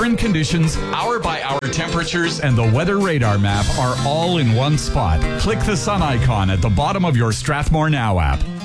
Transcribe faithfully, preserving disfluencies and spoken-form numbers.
sun conditions, hour-by-hour temperatures, and the weather radar map are all in one spot. Click the sun icon at the bottom of your Strathmore Now app.